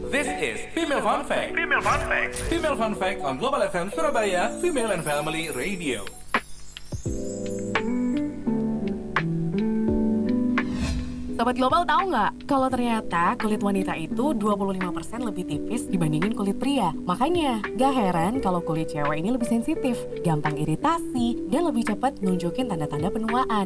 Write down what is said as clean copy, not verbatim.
This is Female Fun Fact. Female Fun Fact. Female Fun Fact on Global FM Surabaya, Female and Family Radio. Sobat Global tahu nggak? Kalau ternyata kulit wanita itu 25% lebih tipis dibandingin kulit pria. Makanya, gak heran kalau kulit cewek ini lebih sensitif, gampang iritasi, dan lebih cepat nunjukin tanda-tanda penuaan.